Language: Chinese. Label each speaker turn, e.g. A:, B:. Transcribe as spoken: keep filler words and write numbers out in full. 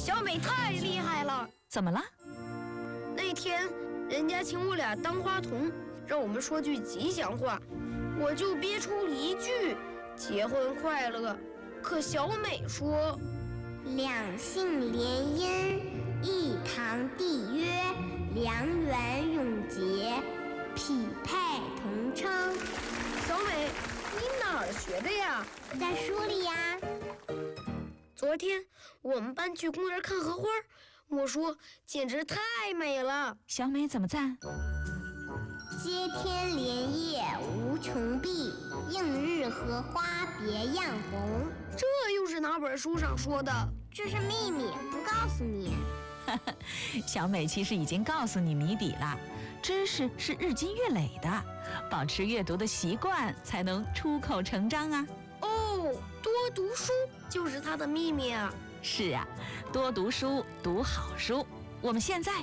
A: 小美太厉害了。
B: 怎么了？
A: 那天人家请我俩当花童，让我们说句吉祥话，我就憋出一句结婚快乐。可小美说，
C: 两姓联姻，一堂缔约，良缘永结，匹配同称。
A: 小美，你哪儿学的呀？
C: 在书里呀。
A: 昨天我们班去公园看荷花，我说简直太美了。
B: 小美怎么赞？
C: 接天莲叶无穷碧，映日荷花别样红。
A: 这又是哪本书上说的？
C: 这是秘密，不告诉你。
B: 小美其实已经告诉你谜底了，知识是日积月累的，保持阅读的习惯才能出口成章啊。
A: 哦，多读书就是它的秘密啊。
B: 是啊，多读书，读好书。我们现在